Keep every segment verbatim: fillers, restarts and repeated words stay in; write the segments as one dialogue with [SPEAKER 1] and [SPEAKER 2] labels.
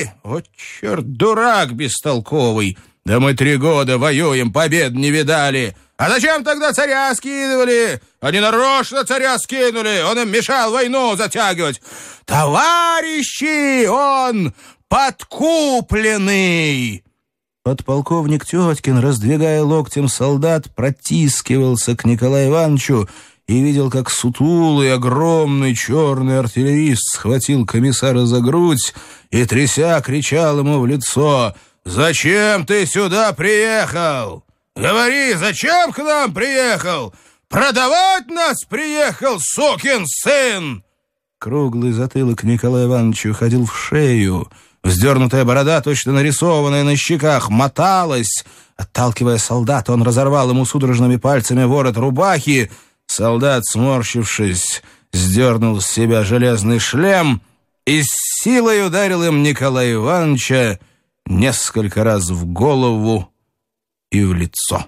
[SPEAKER 1] ты? Вот черт, дурак бестолковый! Да мы три года воюем, побед не видали. А зачем тогда царя скидывали? Они нарочно царя скинули, он им мешал войну затягивать. Товарищи, он подкупленный!» Подполковник Теткин, раздвигая локтем солдат, протискивался к Николаю Ивановичу и видел, как сутулый, огромный черный артиллерист схватил комиссара за грудь и, тряся, кричал ему в лицо: «Зачем ты сюда приехал? Говори, зачем к нам приехал? Продавать нас приехал, сукин сын!» Круглый затылок Николая Ивановича уходил в шею. Вздернутая борода, точно нарисованная на щеках, моталась. Отталкивая солдата, он разорвал ему судорожными пальцами ворот рубахи. Солдат, сморщившись, сдернул с себя железный шлем и с силой ударил им Николая Ивановича несколько раз в голову и в лицо.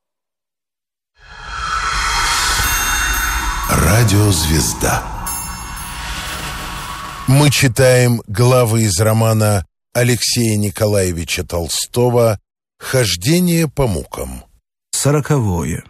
[SPEAKER 2] Радиозвезда. Мы читаем главы из романа Алексея Николаевича Толстого «Хождение по мукам».
[SPEAKER 1] Сороковое.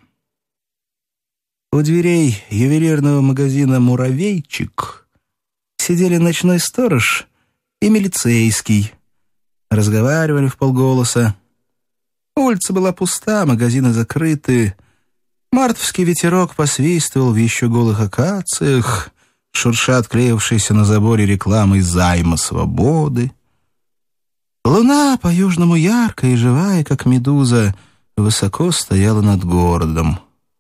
[SPEAKER 1] У дверей ювелирного магазина «Муравейчик» сидели ночной сторож и милицейский. Разговаривали вполголоса. Улица была пуста, магазины закрыты. Мартовский ветерок посвистывал в еще голых акациях, шурша отклеившейся на заборе рекламой займа свободы. Луна по-южному яркая и живая, как медуза, высоко стояла над городом.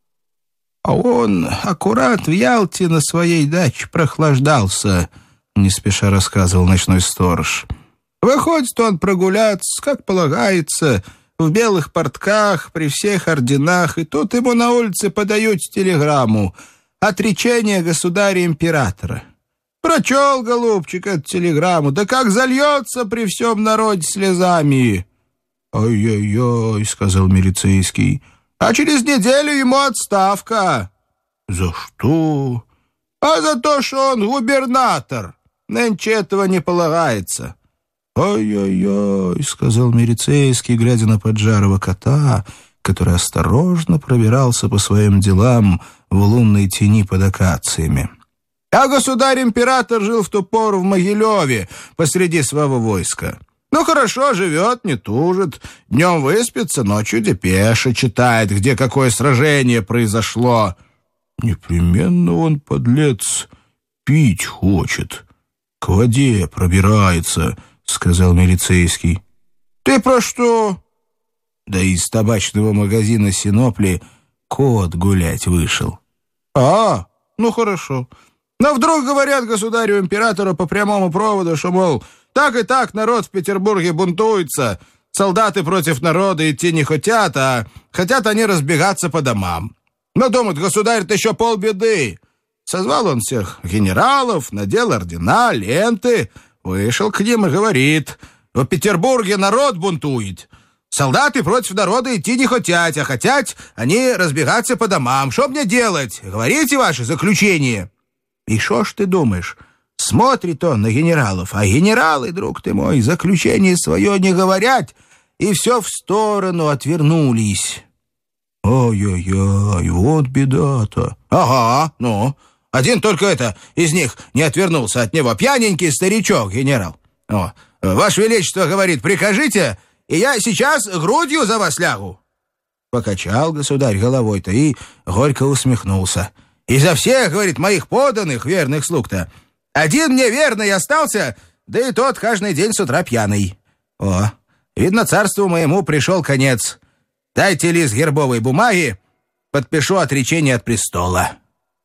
[SPEAKER 1] «А он аккурат в Ялте на своей даче прохлаждался», — не спеша рассказывал ночной сторож. «Выходит он прогуляться, как полагается, в белых портках, при всех орденах, и тут ему на улице подают телеграмму: отречение государя-императора. Прочел, голубчик, эту телеграмму, да как зальется при всем народе слезами!» «Ой-ой-ой», — сказал милицейский, — «а через неделю ему отставка». «За что?» «А за то, что он губернатор. Нынче этого не полагается». «Ой-ой-ой», — сказал милицейский, глядя на поджарого кота, который осторожно пробирался по своим делам в лунной тени под акациями. «А государь-император жил в ту пору в Могилеве посреди своего войска. Ну, хорошо живет, не тужит. Днем выспится, ночью депеши читает, где какое сражение произошло». «Непременно он, подлец, пить хочет. К воде пробирается», — сказал милицейский. «Ты про что?» «Да из табачного магазина «Синопли» кот гулять вышел». «А, ну хорошо. Но вдруг говорят государю-императору по прямому проводу, что, мол, так и так народ в Петербурге бунтуется, солдаты против народа идти не хотят, а хотят они разбегаться по домам. Но думают, государь-то еще полбеды». Созвал он всех генералов, надел ордена, ленты, вышел к ним и говорит: «В Петербурге народ бунтует. Солдаты против народа идти не хотят, а хотят они разбегаться по домам. Что мне делать? Говорите ваше заключение». И шо ж ты думаешь? Смотрит он на генералов, а генералы, друг ты мой, заключение свое не говорят, и все в сторону отвернулись. «Ой-ой-ой, вот беда-то». «Ага, ну, один только это из них не отвернулся от него, пьяненький старичок, генерал. О, Ваше Величество, говорит, прикажите, и я сейчас грудью за вас лягу». Покачал государь головой-то и горько усмехнулся. «Изо всех, говорит, моих подданных, верных слуг-то, один мне верный остался, да и тот каждый день с утра пьяный. О, видно, царству моему пришел конец. Дайте лист гербовой бумаги, подпишу отречение от престола».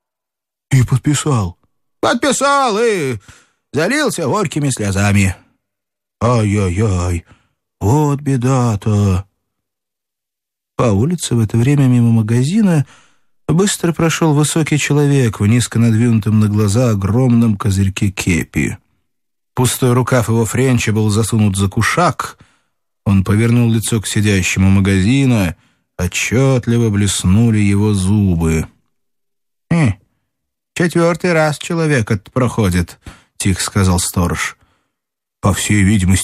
[SPEAKER 1] «И подписал?» «Подписал и залился горькими слезами». «Ай-яй-яй, вот беда-то». По улице в это время мимо магазина быстро прошел высокий человек в низко надвинутом на глаза огромном козырьке кепи. Пустой рукав его френча был засунут за кушак. Он повернул лицо к сидящему магазину, отчетливо блеснули его зубы. «Хм, четвертый раз человек этот проходит», — тихо сказал сторож. «По всей видимости,